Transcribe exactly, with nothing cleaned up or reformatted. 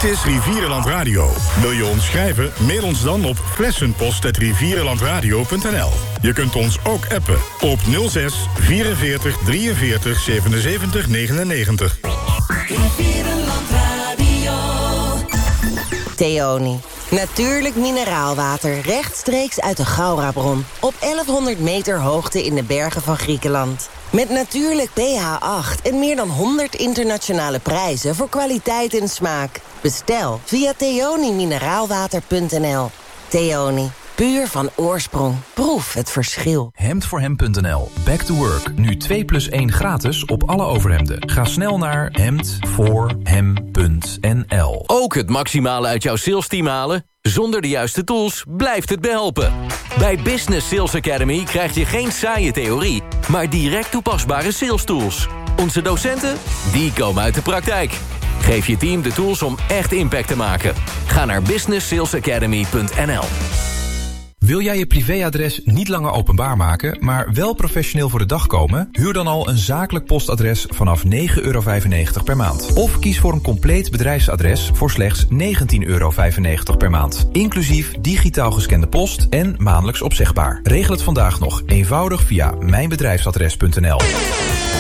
is Rivierenland Radio. Wil je ons schrijven? Mail ons dan op flessenpost at rivierenlandradio punt n l. Je kunt ons ook appen op nul zes vierenveertig drieënveertig zevenenzeventig negenennegentig. Rivierenland Radio. Theoni. Natuurlijk mineraalwater rechtstreeks uit de Gaurabron. Op elfhonderd meter hoogte in de bergen van Griekenland. Met natuurlijk pH acht en meer dan honderd internationale prijzen voor kwaliteit en smaak. Bestel via theoni mineraalwater punt n l. Theoni. Puur van oorsprong. Proef het verschil. hemd voor hem punt n l. Back to work. Nu twee plus één gratis op alle overhemden. Ga snel naar hemd voor hem punt n l. Ook het maximale uit jouw salesteam halen? Zonder de juiste tools blijft het behelpen. Bij Business Sales Academy krijg je geen saaie theorie, maar direct toepasbare sales tools. Onze docenten? Die komen uit de praktijk. Geef je team de tools om echt impact te maken. Ga naar business sales academy punt n l. Wil jij je privéadres niet langer openbaar maken, maar wel professioneel voor de dag komen? Huur dan al een zakelijk postadres vanaf negen euro vijfennegentig per maand. Of kies voor een compleet bedrijfsadres voor slechts negentien euro vijfennegentig per maand. Inclusief digitaal gescande post en maandelijks opzegbaar. Regel het vandaag nog eenvoudig via mijnbedrijfsadres punt n l.